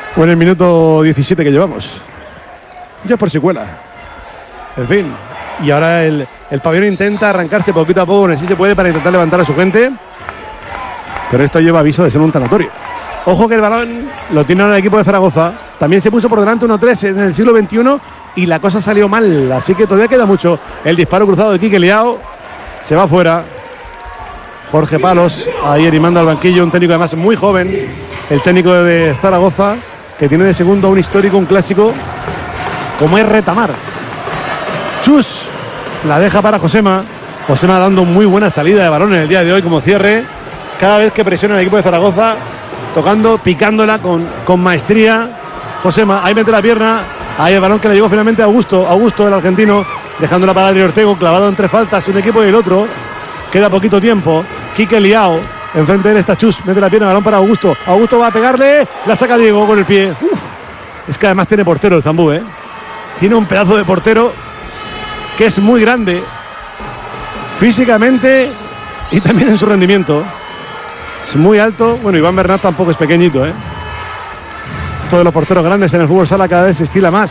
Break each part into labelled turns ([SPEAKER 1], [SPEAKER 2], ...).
[SPEAKER 1] O en el minuto 17 que llevamos. Ya por si cuela. En fin. Y ahora el pabellón intenta arrancarse poquito a poco, si se puede, para intentar levantar a su gente. Pero esto lleva aviso de ser un tanatorio. Ojo que el balón lo tiene ahora el equipo de Zaragoza. También se puso por delante 1-3 en el siglo XXI y la cosa salió mal. Así que todavía queda mucho. El disparo cruzado de Quique Liao se va fuera. Jorge Palos ahí animando al banquillo. Un técnico además muy joven. El técnico de Zaragoza, que tiene de segundo un histórico, un clásico, como es Retamar. Chus la deja para Josema. Josema dando muy buena salida de balón en el día de hoy como cierre. Cada vez que presiona el equipo de Zaragoza, tocando, picándola con maestría. Josema, ahí mete la pierna. Ahí el balón que le llegó finalmente a Augusto. Augusto, el argentino, dejándola para Adri Ortego, clavado entre faltas, un equipo y el otro. Queda poquito tiempo. Quique Liao, enfrente de él está Chus, mete la pierna, balón para Augusto. Augusto va a pegarle, la saca Diego con el pie. Uf, es que además tiene portero el Zambú, ¿eh? Tiene un pedazo de portero que es muy grande físicamente y también en su rendimiento. Es muy alto. Bueno, Iván Bernat tampoco es pequeñito, ¿eh? Todos los porteros grandes en el fútbol sala cada vez se estila más.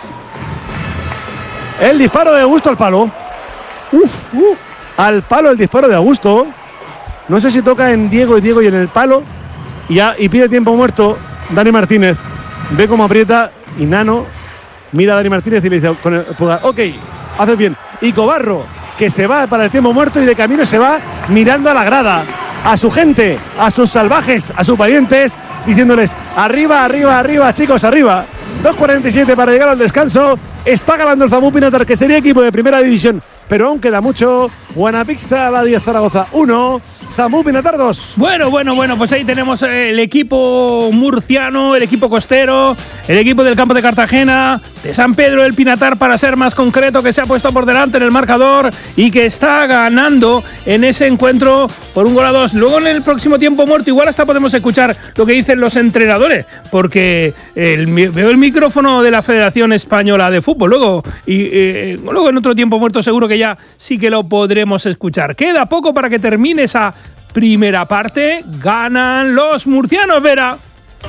[SPEAKER 1] El disparo de Augusto al palo. Al palo el disparo de Augusto. No sé si toca en Diego y en el palo. Y pide tiempo muerto Dani Martínez. Ve cómo aprieta y Nano mira a Dani Martínez y le dice con el pulgar: ok, haces bien. Y Cobarro, que se va para el tiempo muerto y de camino se va mirando a la grada, a su gente, a sus salvajes, a sus valientes, diciéndoles: arriba, arriba, arriba, chicos, arriba. 2:47 para llegar al descanso. Está ganando el Zambú Pinatar, que sería equipo de primera división, pero aún queda mucho. Guanapixta, la 10 Zaragoza 1, Zambú Pinatar 2.
[SPEAKER 2] Bueno, pues ahí tenemos el equipo murciano, el equipo costero, el equipo del campo de Cartagena, de San Pedro del Pinatar, para ser más concreto, que se ha puesto por delante en el marcador y que está ganando en ese encuentro por 1-2. Luego en el próximo tiempo muerto igual hasta podemos escuchar lo que dicen los entrenadores, porque veo el micrófono de la Federación Española de Fútbol. Luego en otro tiempo muerto seguro que ya sí que lo podremos escuchar. Queda poco para que termine esa primera parte. Ganan los murcianos, Vera.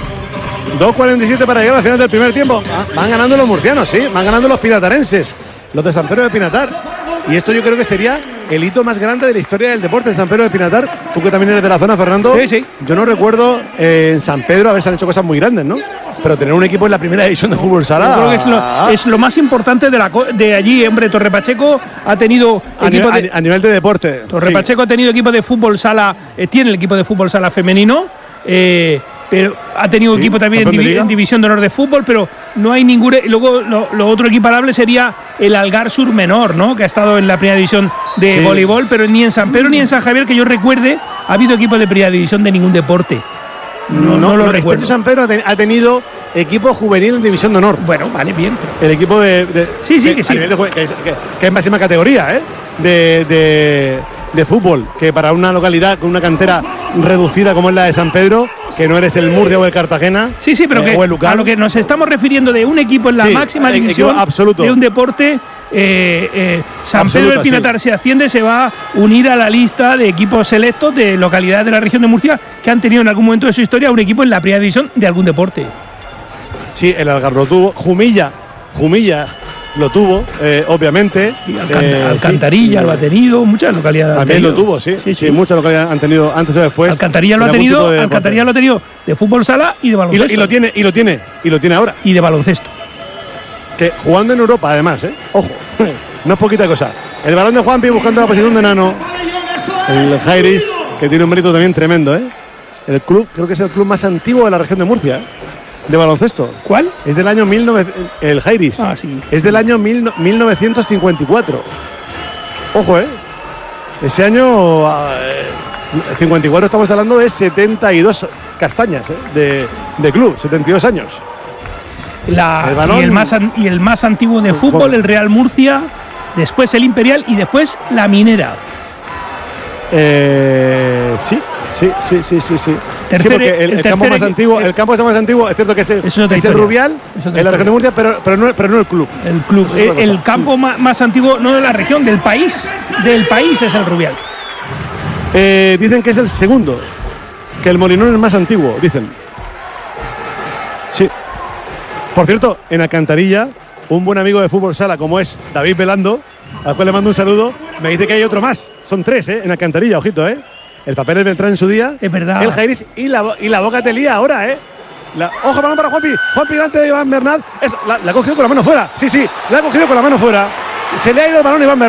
[SPEAKER 1] 2:47 para llegar al final del primer tiempo. Van ganando los murcianos, sí. Van ganando los pinatarenses, los de San Pedro del Pinatar. Y esto yo creo que sería el hito más grande de la historia del deporte de San Pedro del Pinatar. Tú que también eres de la zona, Fernando.
[SPEAKER 2] Sí.
[SPEAKER 1] Yo no recuerdo en San Pedro haberse hecho cosas muy grandes, ¿no? Pero tener un equipo en la primera división de fútbol sala.
[SPEAKER 2] Yo creo que es lo más importante de allí, hombre. Torre Pacheco ha tenido
[SPEAKER 1] a nivel de deporte.
[SPEAKER 2] Torre Pacheco ha tenido equipo de fútbol sala, tiene el equipo de fútbol sala femenino. Pero ha tenido equipo también en división de honor de fútbol, pero no hay ningún. Luego lo otro equiparable sería el Algar Sur Menor, ¿no? Que ha estado en la primera división de voleibol, pero ni en San Pedro ni en San Javier, que yo recuerde, ha habido equipo de primera división de ningún deporte. No lo recuerdo.
[SPEAKER 1] San Pedro ha tenido equipo juvenil en división de honor.
[SPEAKER 2] Bueno, vale, bien.
[SPEAKER 1] Pero el equipo de
[SPEAKER 2] sí. Que
[SPEAKER 1] es máxima categoría, de fútbol, que para una localidad con una cantera reducida como es la de San Pedro, que no eres el Murcia o el Cartagena,
[SPEAKER 2] pero
[SPEAKER 1] o el Lucan,
[SPEAKER 2] a lo que nos estamos refiriendo de un equipo en la máxima división de un deporte, San Pedro del Pinatar se asciende, se va a unir a la lista de equipos selectos de localidades de la región de Murcia que han tenido en algún momento de su historia un equipo en la primera división de algún deporte.
[SPEAKER 1] Sí, el Algar lo tuvo, Jumilla lo tuvo, obviamente.
[SPEAKER 2] Alcantarilla lo ha tenido, muchas localidades
[SPEAKER 1] también lo tuvo, sí, muchas localidades han tenido antes o después.
[SPEAKER 2] Alcantarilla lo ha tenido de fútbol sala y de baloncesto.
[SPEAKER 1] Y lo tiene ahora.
[SPEAKER 2] Y de baloncesto.
[SPEAKER 1] Que jugando en Europa, además, ojo, no es poquita cosa. El balón de Juanpi buscando la posición de Nano. El Jairis, que tiene un mérito también tremendo, El club, creo que es el club más antiguo de la región de Murcia, de baloncesto.
[SPEAKER 2] ¿Cuál?
[SPEAKER 1] Es del año el Jairis.
[SPEAKER 2] Sí.
[SPEAKER 1] Es del año 1954. Ojo, Ese año 54 estamos hablando de 72 castañas de club, 72 años.
[SPEAKER 2] Y el más antiguo de fútbol, el Real Murcia, después el Imperial y después la Minera.
[SPEAKER 1] Sí. El campo más antiguo, es cierto que es el Rubial, en la región de Murcia, pero no el club.
[SPEAKER 2] El campo más antiguo, no de la región, del país es el Rubial.
[SPEAKER 1] Dicen que es el segundo, que el Molinón es más antiguo, dicen. Sí. Por cierto, en Alcantarilla, un buen amigo de fútbol sala como es David Velando, al cual le mando un saludo, me dice que hay otro más. Son 3, en Alcantarilla, ojito, El papel es Beltrán en su día.
[SPEAKER 2] Es verdad.
[SPEAKER 1] El Jairis y la Boca te lía ahora, ojo, balón para Juanpi. Juanpi delante de Iván Bernat. La ha cogido con la mano fuera. Sí, la ha cogido con la mano fuera. Se le ha ido el balón a Iván Bernat.